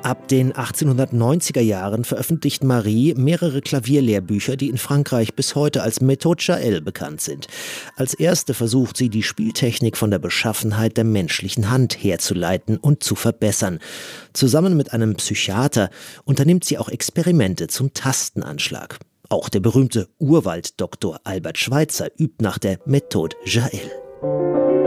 Ab den 1890er Jahren veröffentlicht Marie mehrere Klavierlehrbücher, die in Frankreich bis heute als Méthode Jaël bekannt sind. Als erste versucht sie, die Spieltechnik von der Beschaffenheit der menschlichen Hand herzuleiten und zu verbessern. Zusammen mit einem Psychiater unternimmt sie auch Experimente zum Tastenanschlag. Auch der berühmte Urwalddoktor Albert Schweitzer übt nach der Méthode Jaël.